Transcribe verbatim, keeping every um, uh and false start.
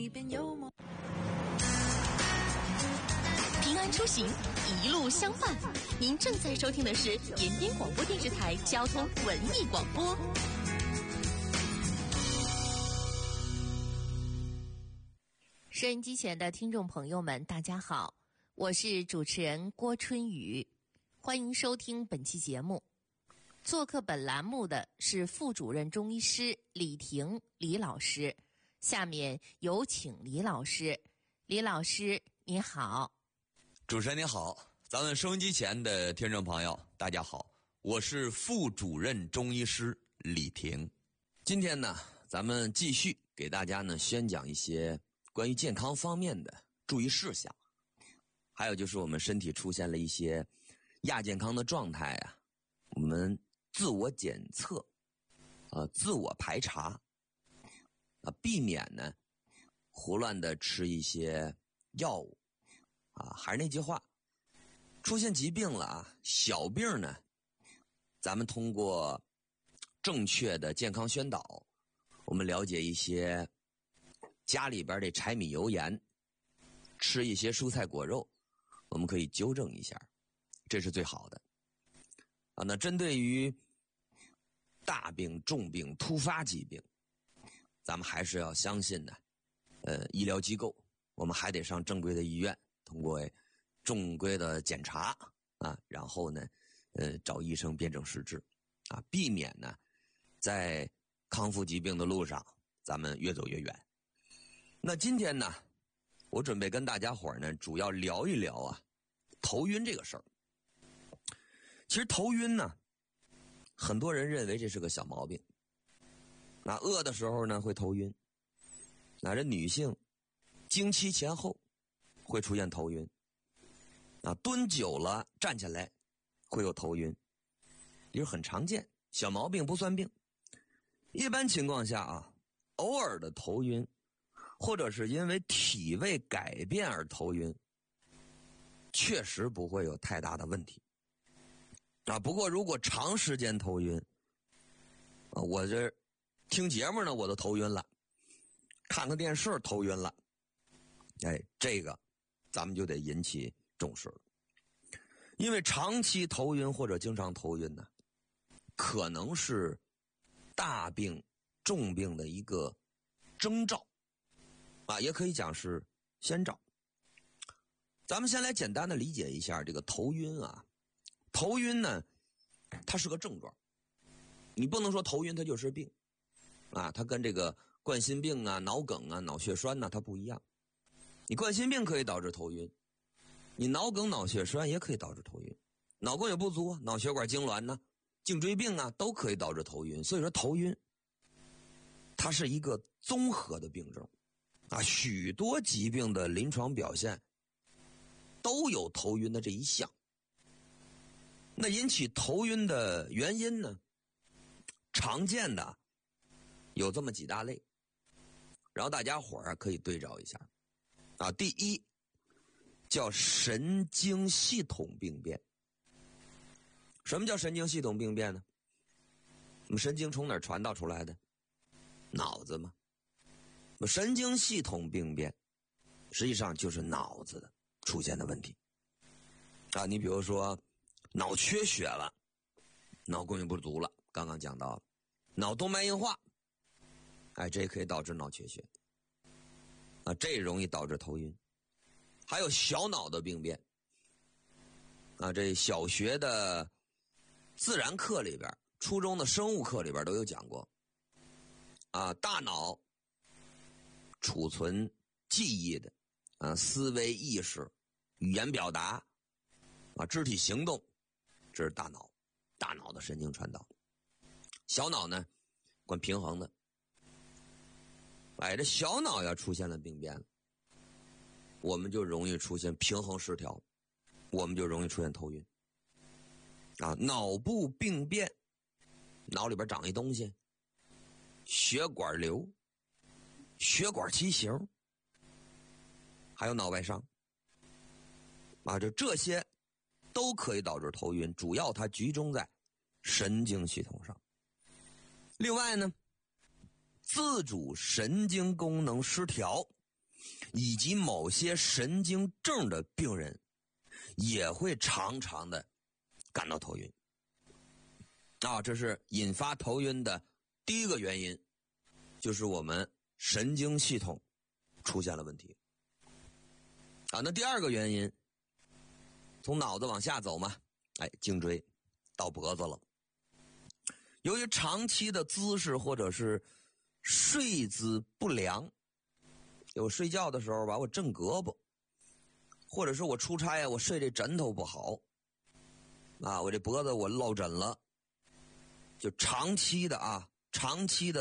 边有梦。 平安出行，一路相伴。您正在收听的是延边广播电视台交通文艺广播。收音机前的听众朋友们，大家好，我是主持人郭春雨，欢迎收听本期节目。做客本栏目的是副主任中医师李婷李老师，下面有请李老师。李老师，你好。 主持人你好，咱们收音机前的听众朋友大家好，我是副主任中医师李婷。今天呢，咱们继续给大家呢宣讲一些关于健康方面的注意事项，还有就是我们身体出现了一些亚健康的状态啊，我们自我检测啊、呃，自我排查啊，避免呢胡乱的吃一些药物啊。还是那句话，出现疾病了啊，小病呢，咱们通过正确的健康宣导，我们了解一些家里边的柴米油盐，吃一些蔬菜果肉，我们可以纠正一下，这是最好的啊。那针对于大病、重病、突发疾病，咱们还是要相信呢，呃，医疗机构，我们还得上正规的医院，通过正规的检查啊，然后呢，呃，找医生辨证施治啊，避免呢在康复疾病的路上咱们越走越远。那今天呢，我准备跟大家伙儿呢，主要聊一聊啊，头晕这个事儿。其实头晕呢，很多人认为这是个小毛病。那饿的时候呢会头晕，那这女性经期前后会出现头晕，啊，蹲久了站起来会有头晕，也是很常见，小毛病不算病。一般情况下啊，偶尔的头晕，或者是因为体位改变而头晕，确实不会有太大的问题啊。不过如果长时间头晕啊，我这听节目呢我都头晕了，看看电视头晕了，哎，这个咱们就得引起重视了。因为长期头晕或者经常头晕呢，可能是大病重病的一个征兆啊，也可以讲是先兆。咱们先来简单的理解一下这个头晕啊。头晕呢，它是个症状，你不能说头晕它就是病啊，它跟这个冠心病啊、脑梗啊、脑血栓啊它不一样。你冠心病可以导致头晕，你脑梗、脑血栓也可以导致头晕，脑供血不足啊、脑血管痉挛呢、颈椎病啊都可以导致头晕。所以说头晕它是一个综合的病症啊，许多疾病的临床表现都有头晕的这一项。那引起头晕的原因呢，常见的有这么几大类，然后大家伙儿可以对照一下啊。第一叫神经系统病变。什么叫神经系统病变呢？我们神经从哪儿传导出来的？脑子嘛。神经系统病变实际上就是脑子的出现的问题啊。你比如说脑缺血了，脑供血不足了，刚刚讲到了脑动脉硬化，哎，这可以导致脑缺血啊，这容易导致头晕。还有小脑的病变啊，这小学的自然课里边、初中的生物课里边都有讲过啊，大脑储存记忆的啊，思维意识、语言表达啊、肢体行动，这是大脑，大脑的神经传导。小脑呢，管平衡的。哎，这小脑要出现了病变了，我们就容易出现平衡失调，我们就容易出现头晕啊。脑部病变，脑里边长一东西，血管瘤、血管畸形，还有脑外伤啊，就这些都可以导致头晕，主要它集中在神经系统上。另外呢，自主神经功能失调以及某些神经症的病人也会常常的感到头晕。啊，这是引发头晕的第一个原因，就是我们神经系统出现了问题。啊，那第二个原因，从脑子往下走嘛，哎，颈椎到脖子了。由于长期的姿势或者是睡姿不良，我睡觉的时候吧，我正胳膊，或者是我出差啊，我睡这枕头不好，啊，我这脖子我落枕了，就长期的啊，长期的。